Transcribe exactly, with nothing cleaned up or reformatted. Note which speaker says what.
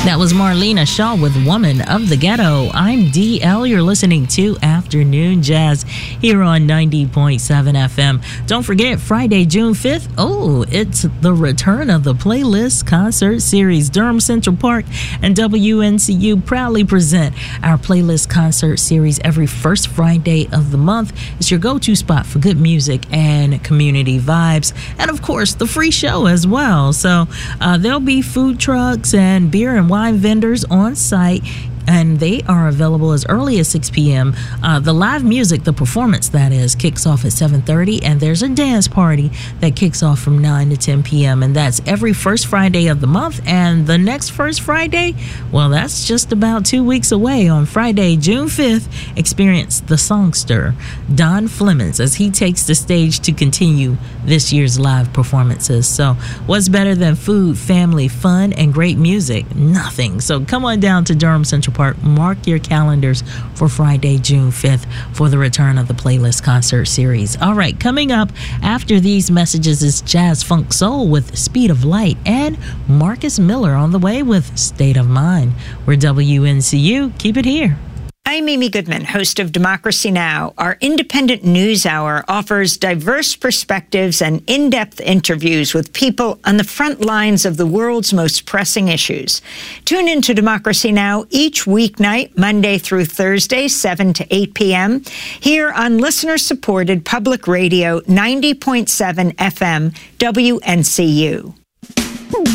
Speaker 1: That was Marlena Shaw with Woman of the Ghetto. I'm D L. You're listening to Afternoon Jazz here on ninety point seven F M. Don't forget, Friday, June fifth, oh, it's the return of the Playlist Concert Series. Durham Central Park and W N C U proudly present our Playlist Concert Series every first Friday of the month. It's your go-to spot for good music and community vibes. And, of course, the free show as well. So uh, there'll be food trucks and beer and wine vendors on site, and they are available as early as six p.m. Uh, the live music, the performance that is, kicks off at seven thirty, and there's a dance party that kicks off from nine to ten p.m., and that's every first Friday of the month. And the next first Friday, well, that's just about two weeks away. On Friday, June fifth, experience the songster, Don Flemons, as he takes the stage to continue this year's live performances. So what's better than food, family, fun, and great music? Nothing. So come on down to Durham Central Park. Mark your calendars for Friday, June fifth for the return of the Playlist Concert Series. All right, coming up after these messages is Jazz Funk Soul with Speed of Light, and Marcus Miller on the way with State of Mind. We're W N C U. Keep it here.
Speaker 2: I'm Amy Goodman, host of Democracy Now! Our independent news hour offers diverse perspectives and in-depth interviews with people on the front lines of the world's most pressing issues. Tune in to Democracy Now! Each weeknight, Monday through Thursday, seven to eight p.m., here on listener-supported public radio ninety point seven F M W N C U.